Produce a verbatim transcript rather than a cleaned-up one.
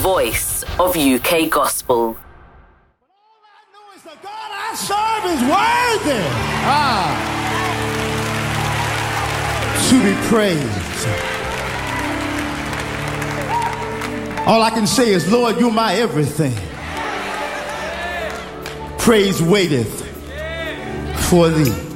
voice of U K gospel. The God I serve is worthy ah, to be praised. All I can say is, Lord, you're my everything. Praise waiteth for thee.